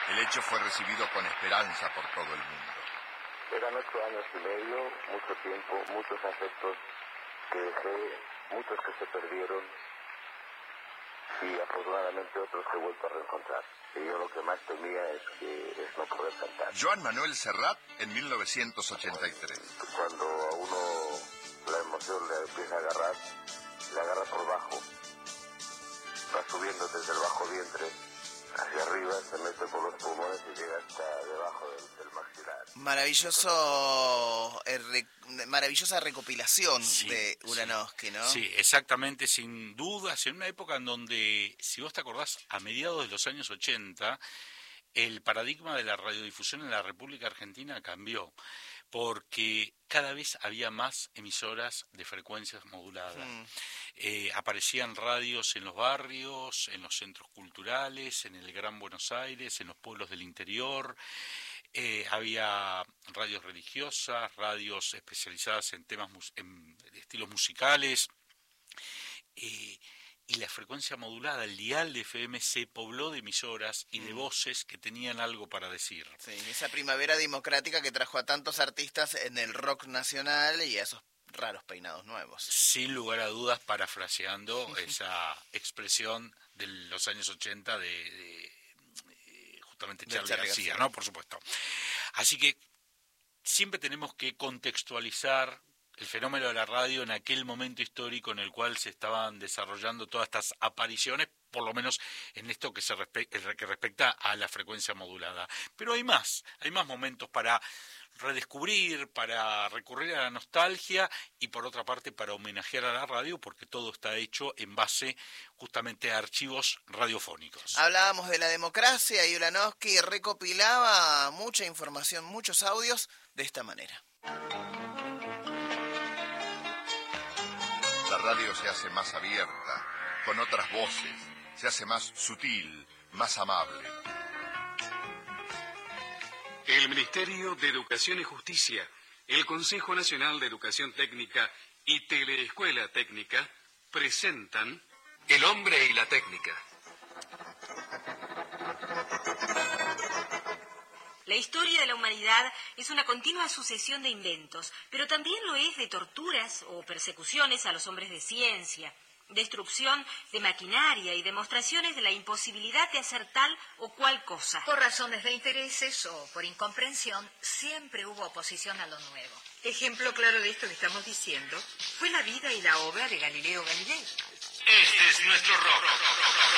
El hecho fue recibido con esperanza por todo el mundo. Eran 8 años y medio, mucho tiempo, muchos afectos que dejé, muchos que se perdieron y afortunadamente otros que he vuelto a reencontrar. Y yo lo que más temía es no poder cantar. Joan Manuel Serrat en 1983. Cuando a uno la emoción le empieza a agarrar, le agarra por bajo, va subiendo desde el bajo vientre hacia arriba, se mete por los pulmones y llega hasta debajo del maxilar. Maravillosa recopilación Sí, de Ulanowski, ¿no? Sí, exactamente, sin dudas, en una época en donde, si vos te acordás, a mediados de los años 80, el paradigma de la radiodifusión en la República Argentina cambió, porque cada vez había más emisoras de frecuencias moduladas. Aparecían radios en los barrios, en los centros culturales, en el Gran Buenos Aires, en los pueblos del interior. Había radios religiosas, radios especializadas en temas en estilos musicales. Y la frecuencia modulada, el dial de FM, se pobló de emisoras y de voces que tenían algo para decir. Sí, esa primavera democrática que trajo a tantos artistas en el rock nacional y a esos raros peinados nuevos. Sin lugar a dudas, parafraseando esa expresión de los años 80 de justamente Charly García, ¿no? Por supuesto. Así que siempre tenemos que contextualizar el fenómeno de la radio en aquel momento histórico en el cual se estaban desarrollando todas estas apariciones, por lo menos en esto que que respecta a la frecuencia modulada. Pero hay más momentos para redescubrir, para recurrir a la nostalgia y por otra parte para homenajear a la radio, porque todo está hecho en base justamente a archivos radiofónicos. Hablábamos de la democracia y Ulanowski recopilaba mucha información, muchos audios de esta manera. La radio se hace más abierta, con otras voces, se hace más sutil, más amable. El Ministerio de Educación y Justicia, el Consejo Nacional de Educación Técnica y Teleescuela Técnica presentan El hombre y la técnica. La historia de la humanidad es una continua sucesión de inventos, pero también lo es de torturas o persecuciones a los hombres de ciencia, destrucción de maquinaria y demostraciones de la imposibilidad de hacer tal o cual cosa. Por razones de intereses o por incomprensión, siempre hubo oposición a lo nuevo. Ejemplo claro de esto que estamos diciendo fue la vida y la obra de Galileo Galilei. Este es nuestro rock.